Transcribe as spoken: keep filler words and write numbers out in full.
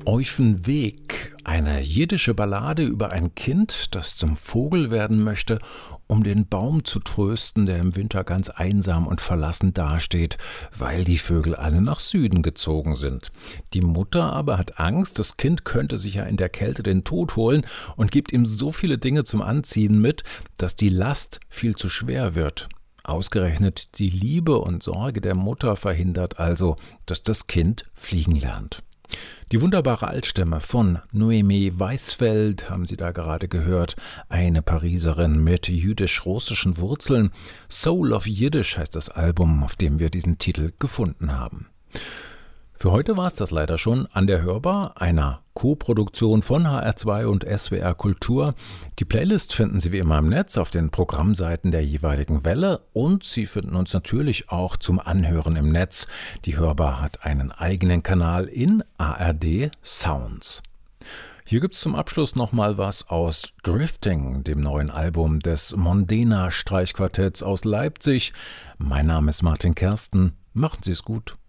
Eufen-Weg, eine jiddische Ballade über ein Kind, das zum Vogel werden möchte, um den Baum zu trösten, der im Winter ganz einsam und verlassen dasteht, weil die Vögel alle nach Süden gezogen sind. Die Mutter aber hat Angst, das Kind könnte sich ja in der Kälte den Tod holen und gibt ihm so viele Dinge zum Anziehen mit, dass die Last viel zu schwer wird. Ausgerechnet die Liebe und Sorge der Mutter verhindert also, dass das Kind fliegen lernt. Die wunderbare Altstimme von Noemi Weisfeld haben Sie da gerade gehört, eine Pariserin mit jüdisch-russischen Wurzeln. Soul of Yiddish heißt das Album, auf dem wir diesen Titel gefunden haben. Für heute war es das leider schon an der Hörbar, einer Co-Produktion von H R zwei und S W R Kultur. Die Playlist finden Sie wie immer im Netz auf den Programmseiten der jeweiligen Welle und Sie finden uns natürlich auch zum Anhören im Netz. Die Hörbar hat einen eigenen Kanal in A R D Sounds. Hier gibt's zum Abschluss nochmal was aus Drifting, dem neuen Album des Mondena Streichquartetts aus Leipzig. Mein Name ist Martin Kersten. Machen Sie es gut.